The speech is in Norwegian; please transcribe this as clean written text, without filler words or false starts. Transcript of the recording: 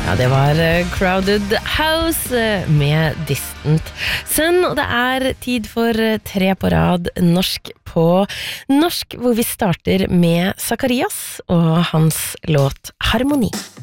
Ja, det var Crowded House med Distant Sun, og det tid for 3 på rad norsk på norsk, hvor vi starter med Zacharias og hans låt Harmoni.